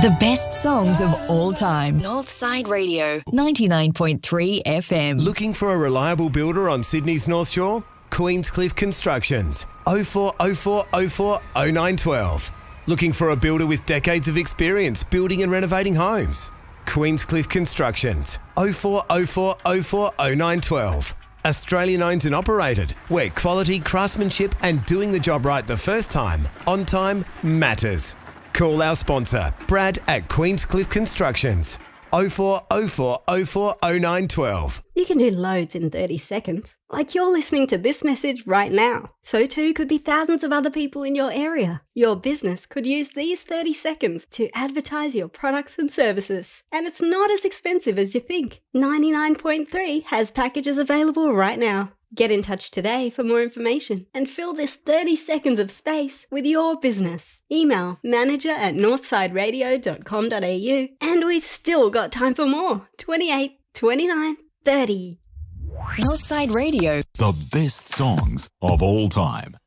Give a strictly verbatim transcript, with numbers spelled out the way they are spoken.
The best songs of all time. Northside Radio. ninety-nine point three F M. Looking for a reliable builder on Sydney's North Shore? Queenscliff Constructions. oh four oh four oh four oh nine one two. Looking for a builder with decades of experience building and renovating homes? Queenscliff Constructions. oh four oh four oh four oh nine one two. Australian owned and operated, where quality, craftsmanship and doing the job right the first time, on time, matters. Call our sponsor, Brad at Queenscliff Constructions. oh four oh four oh four oh nine one two. You can do loads in thirty seconds. Like you're listening to this message right now. So too could be thousands of other people in your area. Your business could use these thirty seconds to advertise your products and services. And it's not as expensive as you think. ninety-nine point three has packages available right now. Get in touch today for more information and fill this thirty seconds of space with your business. Email manager at northside radio dot com dot a u. And we've still got time for more. twenty-eight, twenty-nine, thirty. Northside Radio. The best songs of all time.